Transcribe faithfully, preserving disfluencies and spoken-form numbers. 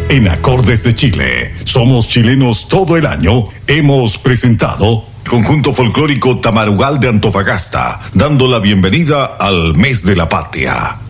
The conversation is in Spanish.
En Acordes de Chile, somos chilenos todo el año, hemos presentado Conjunto Folclórico Tamarugal de Antofagasta, dando la bienvenida al Mes de la Patria.